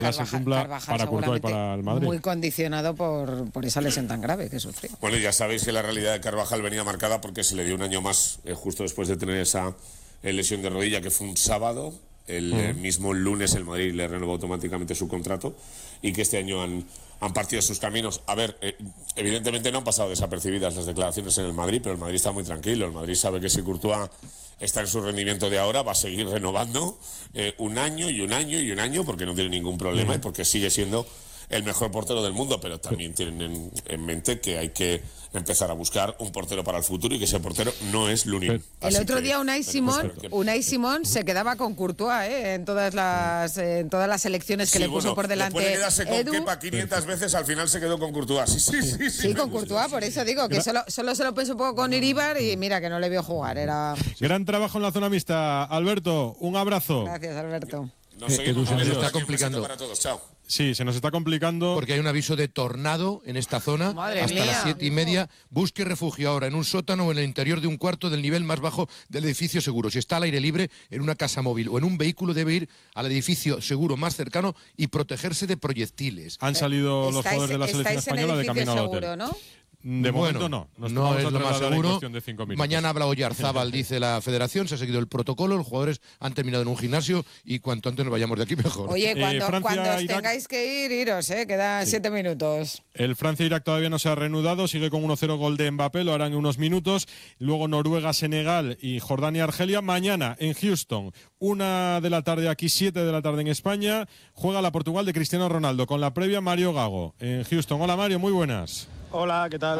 se cumpla para Courtois y para el Madrid. Muy condicionado por esa lesión tan grave que sufrió. Bueno, ya sabéis que la realidad de Carvajal venía marcada porque se le dio un año más justo después de tener esa lesión de rodilla, que fue un sábado. El mismo lunes el Madrid le renovó automáticamente su contrato y que este año han partido sus caminos. A ver, evidentemente no han pasado desapercibidas las declaraciones en el Madrid, pero el Madrid está muy tranquilo. El Madrid sabe que si Courtois está en su rendimiento de ahora, va a seguir renovando un año y un año y un año, porque no tiene ningún problema y porque sigue siendo el mejor portero del mundo, pero también tienen en mente que hay que empezar a buscar un portero para el futuro y que ese portero no es Lunin. El otro día Unai Simón se quedaba con Courtois en todas las elecciones que le puso por delante. Puede quedarse con Edu. Kepa 500 veces, al final se quedó con Courtois. Sí, con Courtois, por eso digo que solo se lo pensó un poco con Iríbar y mira que no le vio jugar. Gran trabajo en la zona mixta. Alberto, un abrazo. Gracias, Alberto. Se nos está complicando. Sí, se nos está complicando. Porque hay un aviso de tornado en esta zona. Madre hasta mía, las 7:30. Busque refugio ahora en un sótano o en el interior de un cuarto del nivel más bajo del edificio seguro. Si está al aire libre, en una casa móvil o en un vehículo, debe ir al edificio seguro más cercano y protegerse de proyectiles. Han salido los jugadores de la selección española de camino al hotel. Seguro, ¿no? De momento no. No es lo más seguro. De Mañana habla Oyarzábal, dice la federación, se ha seguido el protocolo, los jugadores han terminado en un gimnasio y cuanto antes nos vayamos de aquí mejor. Oye, cuando os Irak, tengáis que ir, iros, quedan 7 minutos. El Francia-Irak todavía no se ha reanudado, sigue con 1-0 gol de Mbappé, lo harán en unos minutos. Luego Noruega-Senegal y Jordania-Argelia. Mañana en Houston, 1 de la tarde aquí, 7 de la tarde en España, juega la Portugal de Cristiano Ronaldo con la previa Mario Gago en Houston. Hola Mario, muy buenas. Hola, ¿qué tal?